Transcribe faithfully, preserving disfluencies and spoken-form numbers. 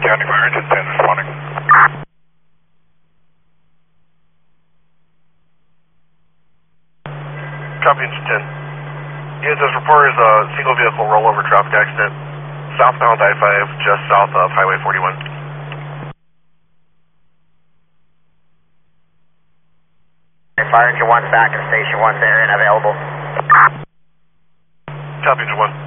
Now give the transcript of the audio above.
County Fire Engine ten responding. Copy, Engine ten. Units, as reported, is a single vehicle rollover traffic accident, southbound I five, just south of Highway forty-one. Fire Engine one back in Station one there and available. Copy, Engine one.